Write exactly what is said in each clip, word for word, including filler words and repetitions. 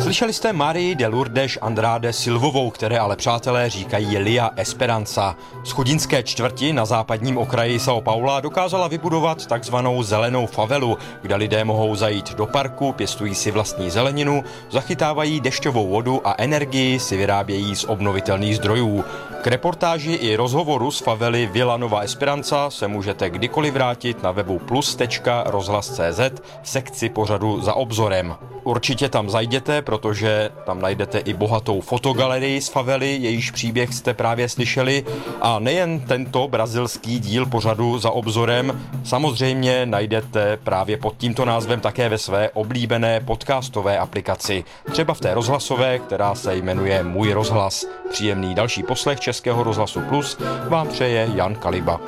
Slyšeli jste Marii de Lourdes Andrade Silvovou, které ale přátelé říkají Lia Esperanza. Z chudinské čtvrti na západním okraji São Paula dokázala vybudovat takzvanou zelenou favelu, kde lidé mohou zajít do parku, pěstují si vlastní zeleninu, zachytávají dešťovou vodu a energii si vyrábějí z obnovitelných zdrojů. K reportáži i rozhovoru z favely Vila Nova Esperanza se můžete kdykoliv vrátit na webu plus tečka rozhlas tečka cé zet v sekci pořadu Za obzorem. Určitě tam zajděte, protože tam najdete i bohatou fotogalerii z favely, jejíž příběh jste právě slyšeli. A nejen tento brazilský díl pořadu Za obzorem, samozřejmě najdete právě pod tímto názvem také ve své oblíbené podcastové aplikaci. Třeba v té rozhlasové, která se jmenuje Můj rozhlas. Příjemný další poslech Českého rozhlasu Plus vám přeje Jan Kaliba.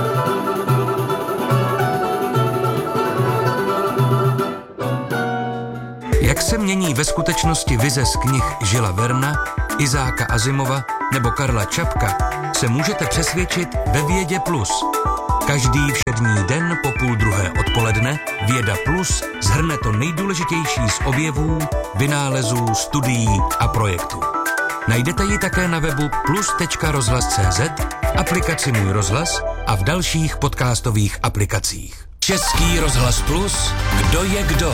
Jak se mění ve skutečnosti vize z knih Žila Verna, Izáka Asimova nebo Karla Čapka, se můžete přesvědčit ve Vědě Plus. Každý všední den po půl druhé odpoledne Věda Plus shrne to nejdůležitější z objevů, vynálezů, studií a projektů. Najdete ji také na webu plus tečka rozhlas tečka cé zet, v aplikaci Můj rozhlas a v dalších podcastových aplikacích. Český rozhlas Plus, kdo je kdo?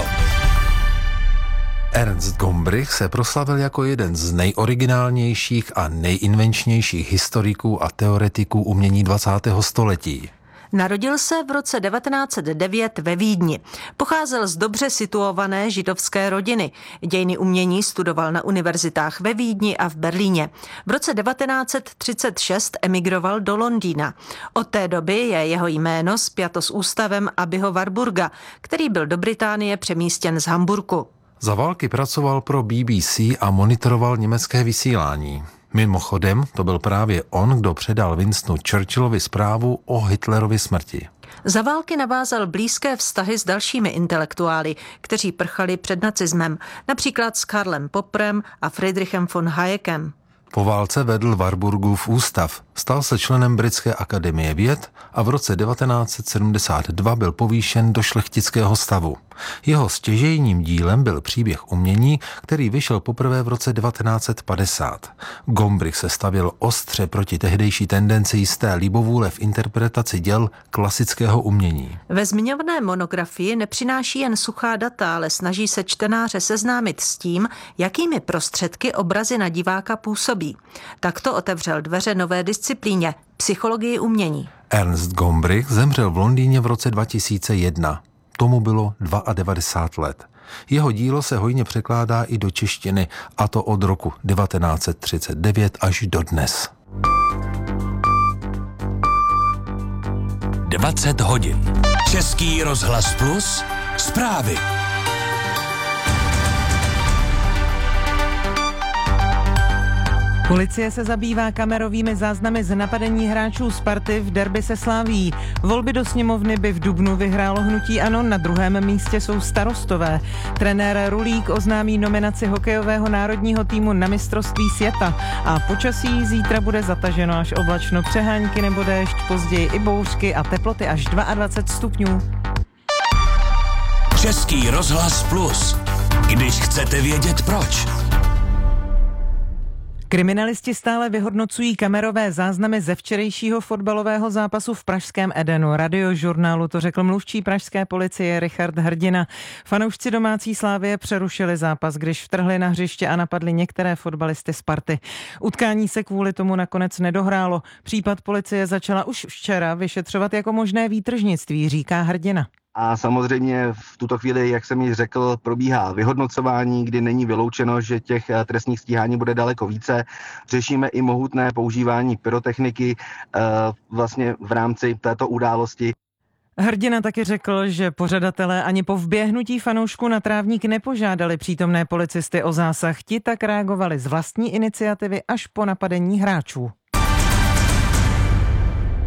Ernst Gombrich se proslavil jako jeden z nejoriginálnějších a nejinvenčnějších historiků a teoretiků umění dvacátého století. Narodil se v roce devatenáct set devět ve Vídni. Pocházel z dobře situované židovské rodiny. Dějiny umění studoval na univerzitách ve Vídni a v Berlíně. V roce devatenáct set třicet šest emigroval do Londýna. Od té doby je jeho jméno spjato s ústavem Abbeyho Warburga, který byl do Británie přemístěn z Hamburku. Za války pracoval pro bé bé cé a monitoroval německé vysílání. Mimochodem, to byl právě on, kdo předal Winstonu Churchillovi zprávu o Hitlerově smrti. Za války navázal blízké vztahy s dalšími intelektuály, kteří prchali před nacismem, například s Karlem Popperem a Friedrichem von Hayekem. Po válce vedl Warburgův ústav, stal se členem Britské akademie věd a v roce devatenáct set sedmdesát dva byl povýšen do šlechtického stavu. Jeho stěžejním dílem byl Příběh umění, který vyšel poprvé v roce devatenáct set padesát. Gombrich se stavěl ostře proti tehdejší tendenci jisté libovůle v interpretaci děl klasického umění. Ve zmiňované monografii nepřináší jen suchá data, ale snaží se čtenáře seznámit s tím, jakými prostředky obrazy na diváka působí. Takto otevřel dveře nové disciplíně – psychologii umění. Ernst Gombrich zemřel v Londýně v roce dva tisíce jedna. Tomu bylo devadesát dva let. Jeho dílo se hojně překládá i do češtiny, a to od roku devatenáct set třicet devět až do dnes. dvacet hodin. Český rozhlas Plus, zprávy. Policie se zabývá kamerovými záznamy z napadení hráčů Sparty v derby se Slavií. Volby do sněmovny by v dubnu vyhrálo hnutí ANO, na druhém místě jsou Starostové. Trenér Rulík oznámí nominaci hokejového národního týmu na mistrovství světa. A počasí zítra bude zataženo až oblačno, přehánky nebo déšť, později i bouřky a teploty až dvacet dva stupňů. Český rozhlas Plus. Když chcete vědět proč. Kriminalisti stále vyhodnocují kamerové záznamy ze včerejšího fotbalového zápasu v pražském Edenu. Radiožurnálu to řekl mluvčí pražské policie Richard Hrdina. Fanoušci domácí Slavie přerušili zápas, když vtrhli na hřiště a napadli některé fotbalisty Sparty. Utkání se kvůli tomu nakonec nedohrálo. Případ policie začala už včera vyšetřovat jako možné výtržnictví, říká Hrdina. A samozřejmě v tuto chvíli, jak jsem již řekl, probíhá vyhodnocování, kdy není vyloučeno, že těch trestních stíhání bude daleko více. Řešíme i mohutné používání pyrotechniky vlastně v rámci této události. Hrdina taky řekl, že pořadatelé ani po vběhnutí fanoušků na trávník nepožádali přítomné policisty o zásah. Ti tak reagovali z vlastní iniciativy až po napadení hráčů.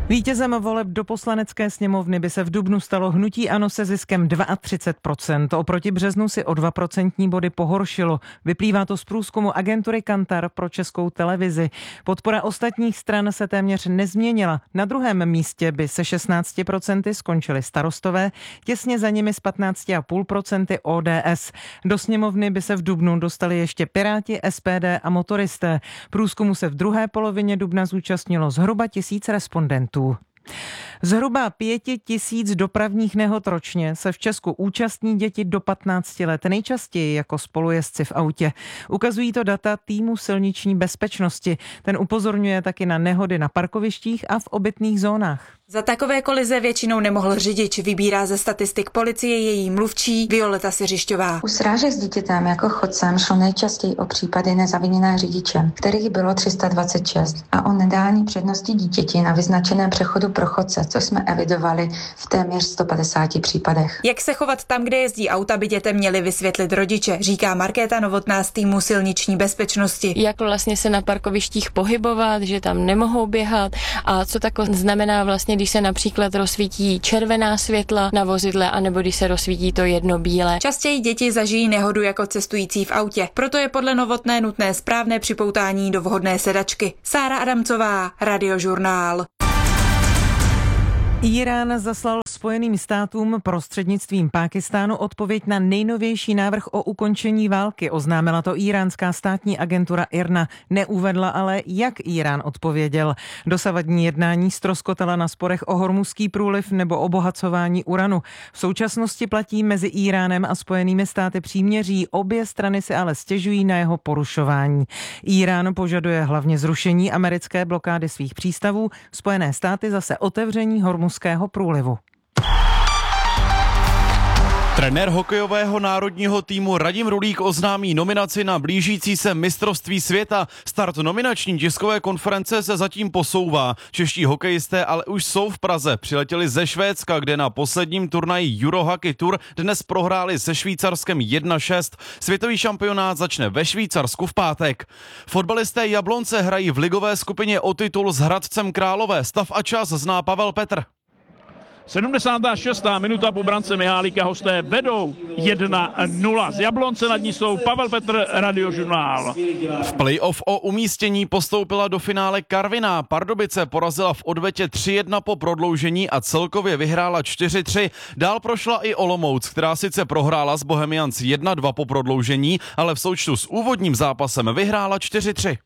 Vítězem voleb do Poslanecké sněmovny by se v dubnu stalo hnutí ANO se ziskem třicet dva procent. Oproti březnu si o dva procentní body pohoršilo. Vyplývá to z průzkumu agentury Kantar pro Českou televizi. Podpora ostatních stran se téměř nezměnila. Na druhém místě by se šestnáct procent skončily Starostové, těsně za nimi s patnáct celá pět procenta O D S. Do sněmovny by se v dubnu dostali ještě Piráti, S P D a motoristé. Průzkumu se v druhé polovině dubna zúčastnilo zhruba tisíc respondentů. Zhruba pěti tisíc dopravních nehod ročně se v Česku účastní děti do patnácti let, nejčastěji jako spolujezdci v autě. Ukazují to data týmu silniční bezpečnosti. Ten upozorňuje taky na nehody na parkovištích a v obytných zónách. Za takové kolize většinou nemohl řidič, vybírá ze statistik policie její mluvčí Violeta Siřišťová. U srážek s dítětem jako chodcem šlo nejčastěji o případy nezaviněné řidiče, kterých bylo tři sta dvacet šest, a o nedání přednosti dítěti na vyznačeném přechodu pro chodce, co jsme evidovali v téměř sto padesáti případech. Jak se chovat tam, kde jezdí auta, by dětem měli vysvětlit rodiče, říká Markéta Novotná z týmu silniční bezpečnosti. Jak vlastně se na parkovištích pohybovat, že tam nemohou běhat a co tak znamená vlastně, když se například rozsvítí červená světla na vozidle, anebo když se rozsvítí to jedno bílé. Častěji děti zažijí nehodu jako cestující v autě, proto je podle Novotné nutné správné připoutání do vhodné sedačky. Sára Adamcová, Radiožurnál. Írán zaslal Spojeným státům prostřednictvím Pákistánu odpověď na nejnovější návrh o ukončení války. Oznámila to íránská státní agentura I R N A. Neuvedla ale, jak Írán odpověděl. Dosavadní jednání ztroskotala na sporech o Hormuzský průliv nebo obohacování uranu. V současnosti platí mezi Íránem a Spojenými státy příměří. Obě strany si ale stěžují na jeho porušování. Írán požaduje hlavně zrušení americké blokády svých přístavů, Spojené státy zase otevření Hormuzského průlivu. Trenér hokejového národního týmu Radim Rulík oznámí nominaci na blížící se mistrovství světa. Start nominační tiskové konference se zatím posouvá. Čeští hokejisté ale už jsou v Praze. Přiletěli ze Švédska, kde na posledním turnaji Eurohockey Tour dnes prohráli se Švýcarskem jedna šest. Světový šampionát začne ve Švýcarsku v pátek. Fotbalisté Jablonce hrají v ligové skupině o titul s Hradcem Králové. Stav a čas zná Pavel Petr. sedmdesátá šestá minuta po brance Mihálika, hosté vedou jedna nula. Z Jablonce nad ní jsou Pavel Petr, Radiožurnál. V playoff o umístění postoupila do finále Karviná. Pardubice porazila v odvetě tři jedna po prodloužení a celkově vyhrála čtyři tři. Dál prošla i Olomouc, která sice prohrála s Bohemians jedna dva po prodloužení, ale v součtu s úvodním zápasem vyhrála čtyři tři.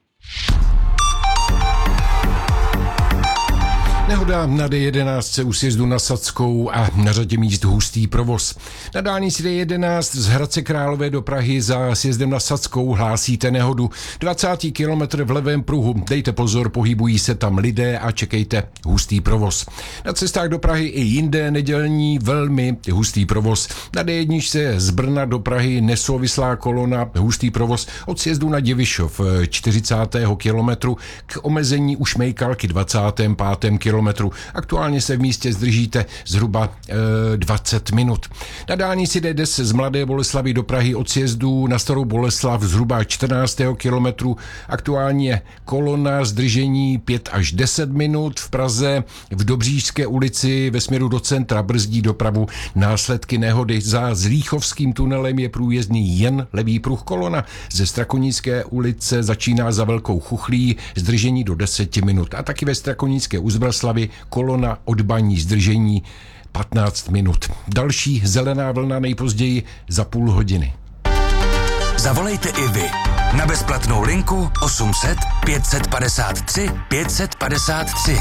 Nehoda na D jedenáct u sjezdu na Sadskou a na řadě míst hustý provoz. Na dálnici D jedenáct z Hradce Králové do Prahy za sjezdem na Sadskou hlásíte nehodu. dvacátý kilometr v levém pruhu. Dejte pozor, pohybují se tam lidé a čekejte hustý provoz. Na cestách do Prahy i jinde nedělní velmi hustý provoz. Na D jedna z Brna do Prahy nesouvislá kolona, hustý provoz od sjezdu na Divišov čtyřicátého kilometru k omezení u Šmejkalky dvacátém pátém kilometru. Aktuálně se v místě zdržíte zhruba e, dvacet minut. Na dálnici D deset z Mladé Boleslavi do Prahy od sjezdu na Starou Boleslav zhruba čtrnáctého kilometru. Aktuálně je kolona zdržení pět až deset minut. V Praze v Dobříšské ulici ve směru do centra brzdí dopravu následky nehody. Za Zlíchovským tunelem je průjezdný jen levý pruh. Kolona ze Strakonické ulice začíná za Velkou Chuchlí, zdržení do deseti minut. A taky ve Strakonické u Zbraslavy kolona od Baní zdržení patnáct minut. Další zelená vlna nejpozději za půl hodiny. Zavolejte i vy na bezplatnou linku osm set pět padesát tři pět padesát tři.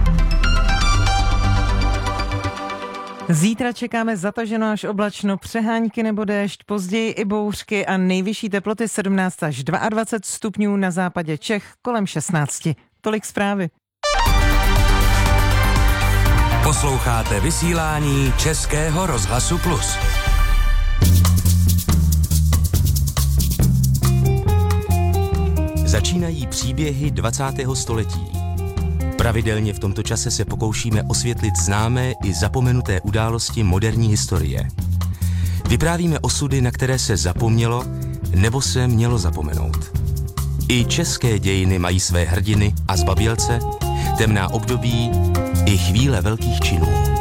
Zítra čekáme zataženo až oblačno, přehánky nebo déšť, později i bouřky a nejvyšší teploty sedmnáct až dvacet dva stupňů, na západě Čech kolem šestnáct. Tolik zprávy. Posloucháte vysílání Českého rozhlasu Plus. Začínají příběhy dvacátého století. Pravidelně v tomto čase se pokoušíme osvětlit známé i zapomenuté události moderní historie. Vyprávíme osudy, na které se zapomnělo nebo se mělo zapomenout. I české dějiny mají své hrdiny a zbabělce, temná období i chvíle velkých činů.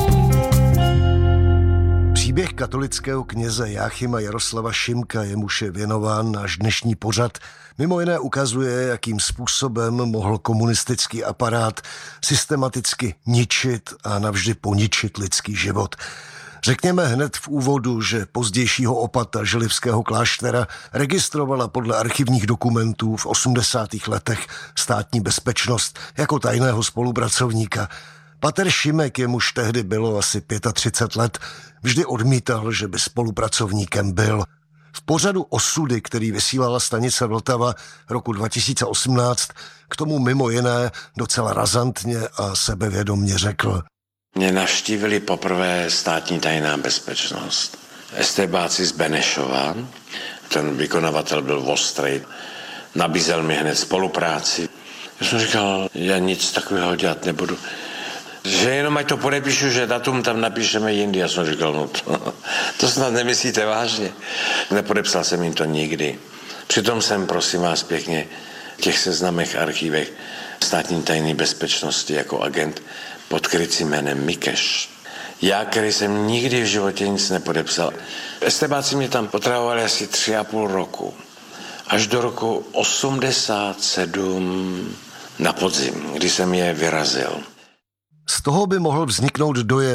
Příběh katolického kněze Jáchyma Jaroslava Šimka, jemuž je věnován náš dnešní pořad, mimo jiné ukazuje, jakým způsobem mohl komunistický aparát systematicky ničit a navždy poničit lidský život. Řekněme hned v úvodu, že pozdějšího opata želivského kláštera registrovala podle archivních dokumentů v osmdesátých letech státní bezpečnost jako tajného spolupracovníka. Pater Šimek, jemuž tehdy bylo asi třicet pět let, vždy odmítal, že by spolupracovníkem byl. V pořadu Osudy, který vysílala stanice Vltava roku dva tisíce osmnáct, k tomu mimo jiné docela razantně a sebevědomně řekl: Mě navštívili poprvé státní tajná bezpečnost. Estébáci z Benešova, ten vykonavatel byl ostrý, nabízel mi hned spolupráci. Já jsem říkal, já nic takového dělat nebudu. Že jenom ať to podepíšu, že datum tam napíšeme jindy. Já jsem říkal, no to, to snad nemyslíte vážně. Nepodepsal jsem jim to nikdy. Přitom jsem, prosím vás pěkně, v těch seznamech, archívech státní tajné bezpečnosti jako agent pod krycím jménem Mikeš. Já, který jsem nikdy v životě nic nepodepsal. Estebáci mě tam potravovali asi tři a půl roku. Až do roku osmdesát sedm na podzim, kdy jsem je vyrazil. Z toho by mohl vzniknout dojem,